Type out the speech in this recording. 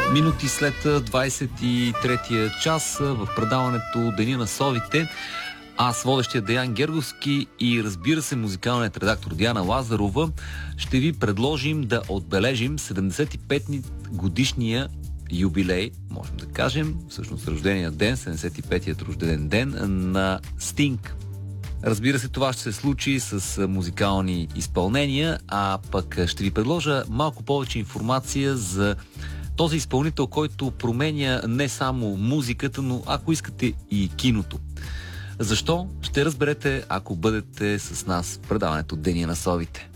Минути след 23-я час в предаването Деня на совите, аз, водещия Деян Герговски и разбира се музикалният редактор Диана Лазарова, ще ви предложим да отбележим 75 годишния юбилей, можем да кажем, всъщност рождения ден, 75-ият рожден ден на Стинг. Разбира се, това ще се случи с музикални изпълнения, а пък ще ви предложа малко повече информация за този изпълнител, който променя не само музиката, но ако искате и киното. Защо? Ще разберете, ако бъдете с нас в предаването Деня на совите.